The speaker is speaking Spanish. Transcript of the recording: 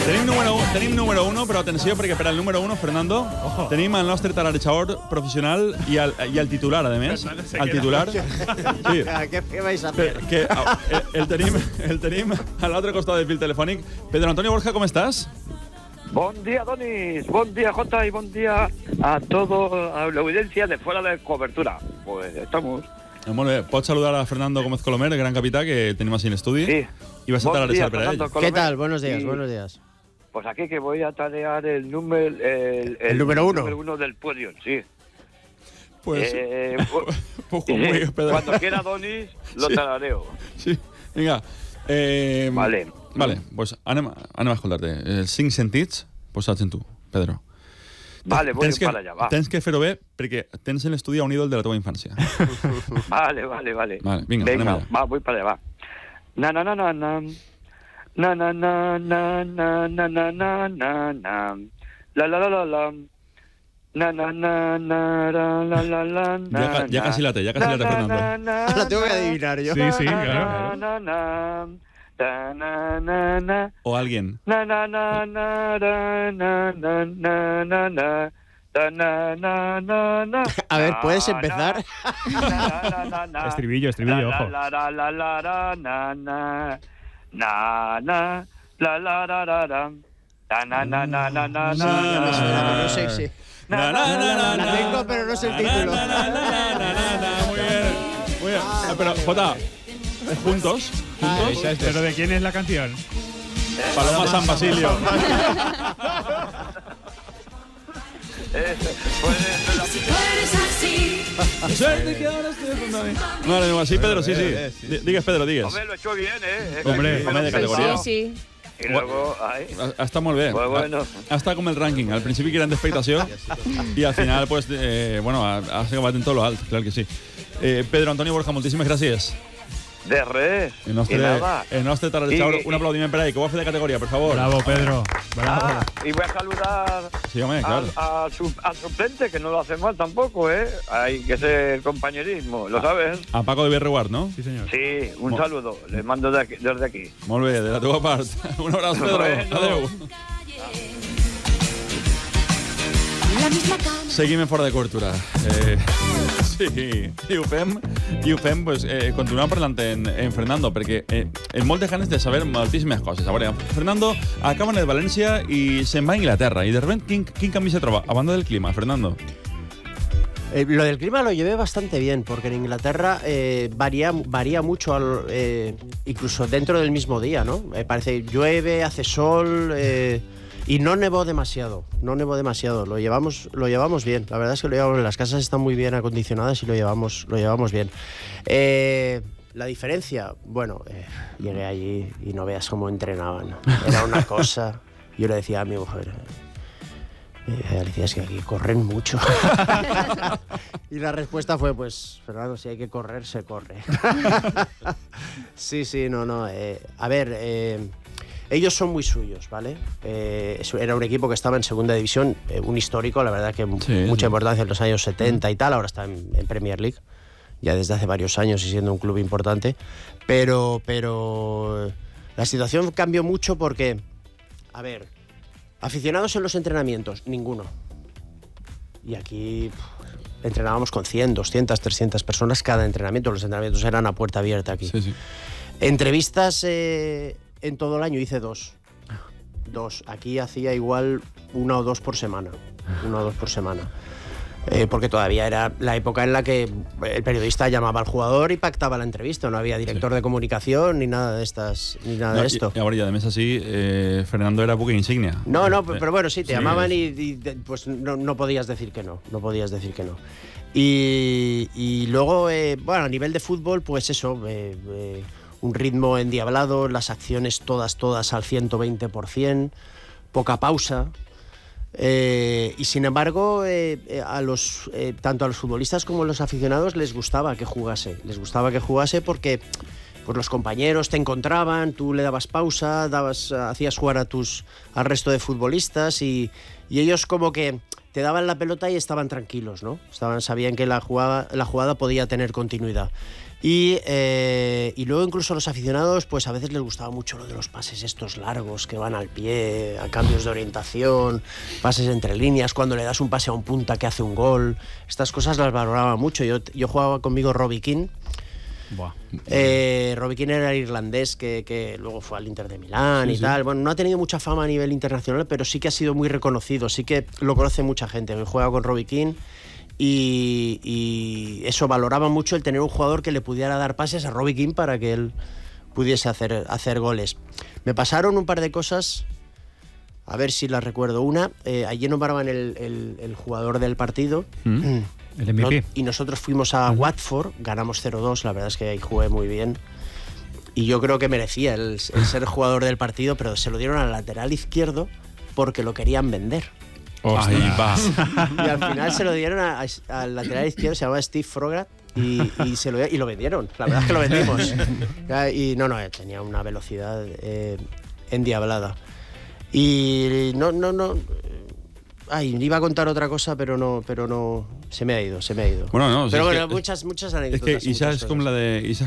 Tenim número 1, però atenció, perquè per al número 1, Fernando, tenim el nostre tararejador professional i el titular, a més. El titular. Sí. ¿Qué vais a hacer? El tenim a l'altre costat del fil telefònic. Pedro Antonio Borja, com estàs? Bon dia, Donis. Bon dia, Jota, y bon dia a toda la audiencia de Fuera de Cobertura. Pues estamos. Molt bé. Pots saludar a Fernando Gómez Colomer, el gran capità, que tenim així en estudi. Sí. I vas a tararejar per a ell. ¿Qué tal? Buenos días, buenos días. Pues aquí que voy a tarear el número... ¿El número 1? El número 1 del podio, sí. Pues cuando quiera, Donis, lo tarareo. Sí, vinga. Vale, pues anem a escoltar-te. Els 5 sentits posats en tu, Pedro. Vale, voy para allá, va. Tens que fer-ho bé perquè tens en l'estudi un ídol de la teva infància. Vale. Vinga, anem allà. Va, voy para allá, va. Na na na na na. Na na na na na na na na na na. La la la la la. Na na na na la la la la. Ya casi la te, Fernando. La tengo que adivinar yo. Sí, claro. Na na na na na. O alguien. Na na na na na na na na na na. A ver, ¿puedes empezar? Estribillo, ojo. No sé, sí. La tengo, pero no sé el título. Muy bien. Pero, Jota, ¿juntos? ¿Pero de quién es la canción? Paloma San Basilio. Vale, no, así, Pedro, sí. Digues, Pedro, digues. Hombre, lo he hecho bien, Hombre, de categoría. Sí. Y luego, Està molt bé. Pues bueno. Està com el rànquing. Al principi que eren d'expectació i al final, pues, ha acabat en tot lo alt, clar que sí. Pedro Antonio Borja, moltíssimes gràcies. De res. El nostre tararejador, un aplaudiment per ahí, que ho va fer de categoria, por favor. Bravo, Pedro. Bravo. Y voy a saludar sí, hombre, claro. al suplente, que no lo hace mal tampoco, ¿eh? Hay que ser compañerismo, ¿lo sabes? A Paco de Berreguard, ¿no? Sí, señor. Sí, un saludo. Le mando desde aquí. Molt bé, de la teva part. Un abraç, Pedro. Adéu. Seguim en Fora de Cobertura. Sí, i ho fem pues, continuant parlant en Fernando, perquè en moltes ganes de saber moltíssimes coses. A veure, Fernando acaba en el València i se'n va a Inglaterra. I de repente, quin canvi se troba? A banda del clima, Fernando. Lo del clima lo llevé bastante bien, porque en Inglaterra varía mucho, incluso dentro del mismo día, ¿no? Parece llueve, hace sol... Y no nevó demasiado, lo llevamos bien. La verdad es que lo llevamos bien. Las casas están muy bien acondicionadas y lo llevamos bien. La diferencia, bueno, llegué allí y no veas cómo entrenaban. Era una cosa. Yo le decía a mi mujer, Alicia, es que aquí corren mucho. Y la respuesta fue, pues, Fernando, si hay que correr, se corre. Sí, no. A ver... ellos son muy suyos, ¿vale? Era un equipo que estaba en segunda división, un histórico, la verdad que mucha importancia en los años 70 y tal, ahora está en Premier League, ya desde hace varios años y siendo un club importante, pero la situación cambió mucho porque, a ver, aficionados en los entrenamientos, ninguno. Y aquí entrenábamos con 100, 200, 300 personas cada entrenamiento, los entrenamientos eran a puerta abierta aquí. Sí. Entrevistas... en todo el año hice dos. Aquí hacía igual 1 o 2 por semana. Porque todavía era la época en la que el periodista llamaba al jugador y pactaba la entrevista. No había director de comunicación ni nada de esto. Y ahora, y además así, Fernando era buque insignia. No, pero bueno, sí, te llamaban y pues no podías decir que no. Y luego, bueno, a nivel de fútbol, pues eso... un ritmo endiablado, las acciones todas al 120%, poca pausa. Y sin embargo, tanto a los futbolistas como a los aficionados les gustaba que jugase. Porque pues, los compañeros te encontraban, tú le dabas pausa, hacías jugar al resto de futbolistas y ellos como que te daban la pelota y estaban tranquilos, ¿no? Sabían que la jugada podía tener continuidad. Y luego incluso a los aficionados, pues a veces les gustaba mucho lo de los pases estos largos que van al pie, a cambios de orientación, pases entre líneas, cuando le das un pase a un punta que hace un gol. Estas cosas las valoraba mucho. Yo jugaba conmigo Robbie Keane. Robbie Keane era el irlandés que luego fue al Inter de Milán y tal. Bueno, no ha tenido mucha fama a nivel internacional, pero sí que ha sido muy reconocido, sí que lo conoce mucha gente. Me juega con Robbie Keane y eso, valoraba mucho el tener un jugador que le pudiera dar pases a Robbie Keane para que él pudiese hacer goles. Me pasaron un par de cosas, a ver si las recuerdo. Una, allí nombraban el jugador del partido. El MVP. Y nosotros fuimos a Watford, ganamos 0-2, la verdad es que ahí jugué muy bien. Y yo creo que merecía el ser jugador del partido, pero se lo dieron al lateral izquierdo porque lo querían vender. Ahí va. Y al final se lo dieron al lateral izquierdo, se llamaba Steve Froggatt, y lo vendieron. La verdad es que lo vendimos. Y no, tenía una velocidad endiablada. Y no. Iba a contar otra cosa, pero no, se me ha ido. Bueno, no, pero bueno, muchas anécdotas. Es que Isa